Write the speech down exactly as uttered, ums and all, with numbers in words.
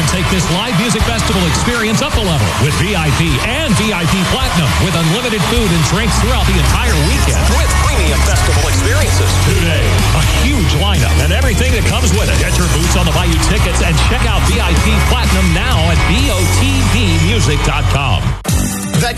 take this live music festival experience up a level with V I P and V I P Platinum with unlimited food and drinks throughout the entire weekend. With premium festival experiences. Today, a huge lineup and everything that comes with it. Get your boots on the Bayou tickets and check out V I P Platinum now at B O T B music dot com.